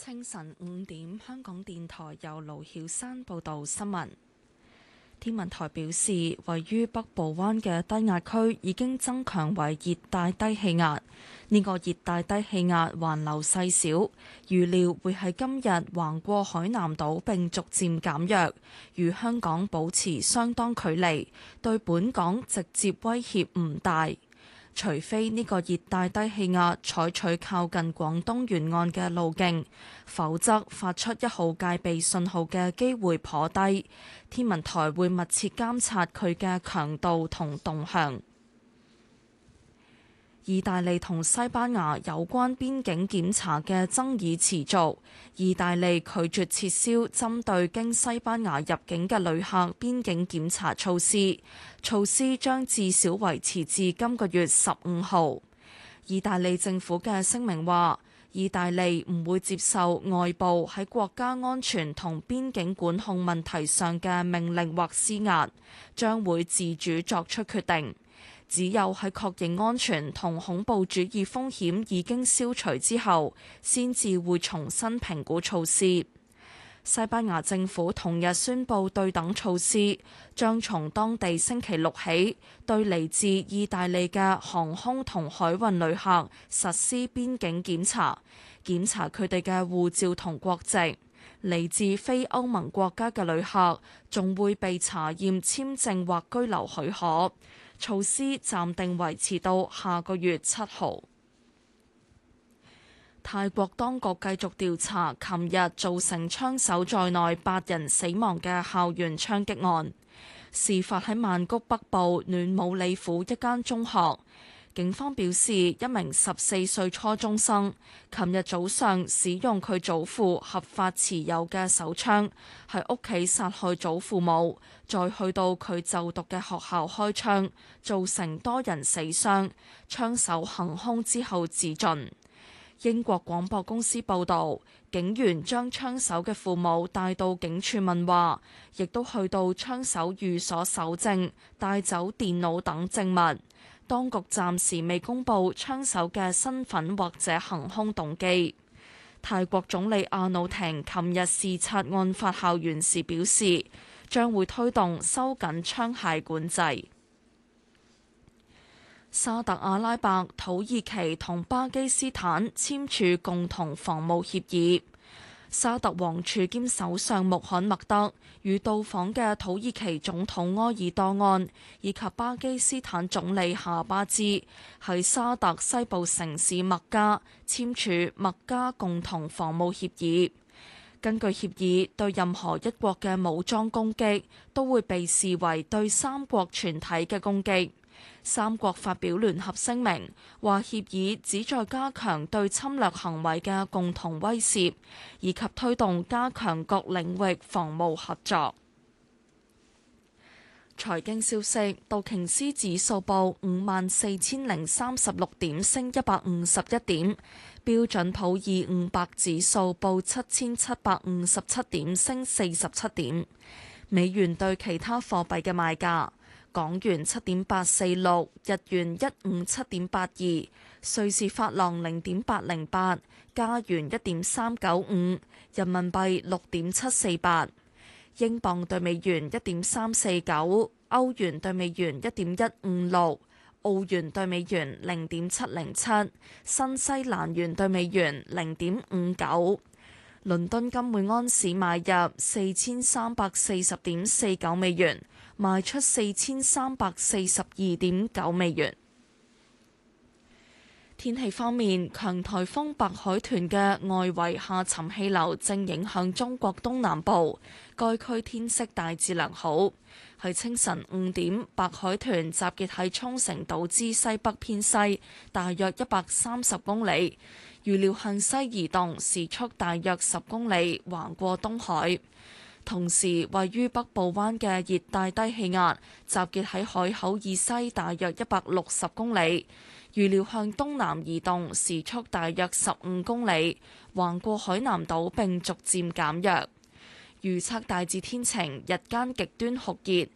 清晨5點，香港電台由盧曉山報道新聞。天文台表示，位於北部灣嘅低壓區已經增強為熱帶低氣壓。呢個熱帶低氣壓環流細小，預料會喺今日橫過海南島並逐漸減弱，與香港保持相當距離，對本港直接威脅唔大。除非呢個熱帶低氣壓採取靠近廣東沿岸嘅路徑，否則發出1號戒備信號嘅機會頗低。天文台會密切監察佢嘅強度同動向。意大利同西班牙有關邊境檢查嘅爭議持續。意大利拒絕撤銷針對經西班牙入境嘅旅客邊境檢查措施，措施將至少維持至今個月15號。意大利政府嘅聲明話，意大利唔會接受外部喺國家安全同邊境管控問題上嘅命令或施壓，將會自主作出決定。只有喺確認安全同恐怖主義風險已經消除之後，先至會重新評估措施。西班牙政府同日宣布對等措施，將從當地星期6起對嚟自意大利嘅航空同海運旅客實施邊境檢查，檢查佢哋嘅護照同國籍。嚟自非歐盟國家嘅旅客仲會被查驗簽證或居留許可。措施暫定維持到下個月7號。泰國當局繼續調查琴日造成槍手在內8人死亡嘅校園槍擊案，事發喺曼谷北部暖武里府一間中學。警方表示，一名14歲初中生琴日早上使用佢祖父合法持有嘅手槍喺屋企殺害祖父母，再去到佢就讀嘅學校開槍，造成多人死傷。槍手行兇之後自盡。英國廣播公司報導，警員將槍手嘅父母帶到警署問話，亦都去到槍手寓所搜證，帶走電腦等證物。當局暫時未公布槍手嘅身份或者行兇動機。泰國總理阿努廷琴日視察案發校園時表示，將會推動收緊槍械管制。沙特阿拉伯、土耳其同巴基斯坦簽署共同防務協議。沙特王儲兼首相穆罕默德與到訪嘅土耳其總統埃爾多安以及巴基斯坦總理夏巴茲喺沙特西部城市麥加簽署麥加共同防務協議。根據協議，對任何一國嘅武裝攻擊都會被視為對三國全體嘅攻擊。三國發表聯合聲明，話協議旨在加強對侵略行為嘅共同威懾，以及推動加強各領域防務合作。財經消息，道瓊斯指數報54,036點，升151點；標準普爾500指數報7,757點，升47點。美元對其他貨幣嘅賣價。港元7.846，日元157.82，瑞士法郎0.808，加元1.395，人民幣6.748，英鎊對美元1.349，歐元對美元1.156，澳元對美元0.707，新西蘭元對美元0.59。倫敦金每安士買入4340.49美元，賣出4342.9美元。天氣方面，強颱風白海豚嘅外圍下沉氣流正影響中國東南部，該區天色大致良好。喺清晨5點，白海豚集結喺沖繩島之西北偏西，大約130公里，預料向西移動，時速大約10公里，橫過東海。同時，位於北部灣嘅熱帶低氣壓集結喺海口以西大約160公里，預料向東南移動，時速大約15公里，橫過海南島並逐漸減弱。預測大致天晴，日間極端酷熱，